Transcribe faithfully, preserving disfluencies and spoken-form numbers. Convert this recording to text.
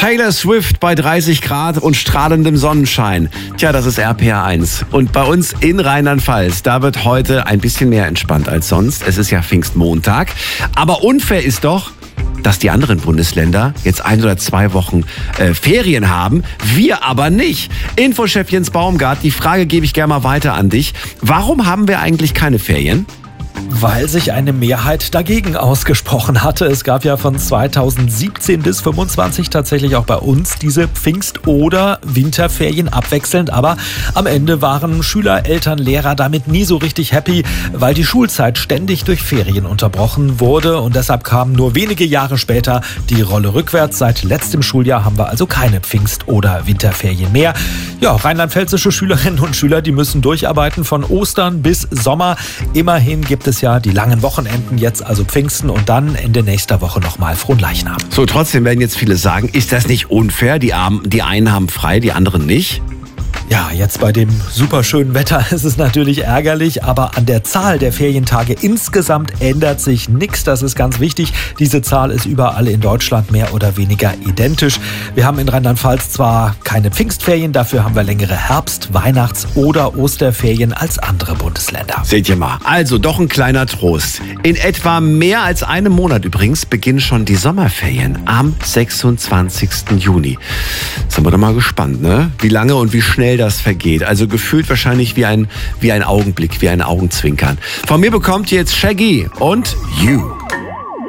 Taylor Swift bei dreißig Grad und strahlendem Sonnenschein. Tja, das ist R P R eins. Und bei uns in Rheinland-Pfalz, da wird heute ein bisschen mehr entspannt als sonst. Es ist ja Pfingstmontag. Aber unfair ist doch, dass die anderen Bundesländer jetzt ein oder zwei Wochen äh, Ferien haben, wir aber nicht. Infochef Jens Baumgart, die Frage gebe ich gerne mal weiter an dich. Warum haben wir eigentlich keine Ferien? Weil sich eine Mehrheit dagegen ausgesprochen hatte. Es gab ja von zweitausendsiebzehn bis fünfundzwanzig tatsächlich auch bei uns diese Pfingst- oder Winterferien abwechselnd. Aber am Ende waren Schüler, Eltern, Lehrer damit nie so richtig happy, weil die Schulzeit ständig durch Ferien unterbrochen wurde. Und deshalb kam nur wenige Jahre später die Rolle rückwärts. Seit letztem Schuljahr haben wir also keine Pfingst- oder Winterferien mehr. Ja, rheinland-pfälzische Schülerinnen und Schüler, die müssen durcharbeiten von Ostern bis Sommer. Immerhin gibt es ja die langen Wochenenden, jetzt also Pfingsten und dann Ende nächster Woche nochmal Fronleichnam. So, trotzdem werden jetzt viele sagen, ist das nicht unfair? Die, Armen, die einen haben frei, die anderen nicht? Ja, jetzt bei dem superschönen Wetter ist es natürlich ärgerlich, aber an der Zahl der Ferientage insgesamt ändert sich nichts. Das ist ganz wichtig. Diese Zahl ist überall in Deutschland mehr oder weniger identisch. Wir haben in Rheinland-Pfalz zwar keine Pfingstferien, dafür haben wir längere Herbst-, Weihnachts- oder Osterferien als andere Bundesländer. Seht ihr mal. Also doch ein kleiner Trost. In etwa mehr als einem Monat übrigens beginnen schon die Sommerferien am sechsundzwanzigsten Juni. Sind wir doch mal gespannt, ne? Wie lange und wie schnell das vergeht. Also gefühlt wahrscheinlich wie ein, wie ein Augenblick, wie ein Augenzwinkern. Von mir bekommt ihr jetzt Shaggy und You.